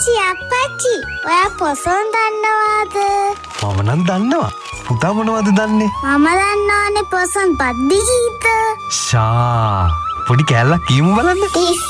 අප්පච්චි ඔයා පොසොන් දන්නවාද? මම නම් දන්නවා. පුතා මොනවද දන්නේ? මම දන්නවානේ පොසොන් පද්දි ගීත. ෂා පොඩි කෑල්ලක් කියමු බලන්න. තිස්